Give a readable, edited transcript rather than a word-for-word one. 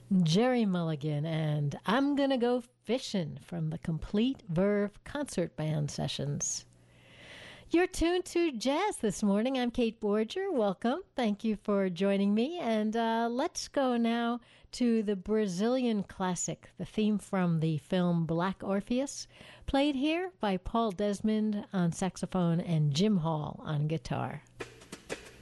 Jerry Mulligan and I'm Gonna Go Fishing from the Complete Verve Concert Band Sessions. You're tuned to Jazz this morning. I'm Kate Borger. Welcome. Thank you for joining me. And let's go now to the Brazilian classic, the theme from the film Black Orpheus, played here by Paul Desmond on saxophone and Jim Hall on guitar.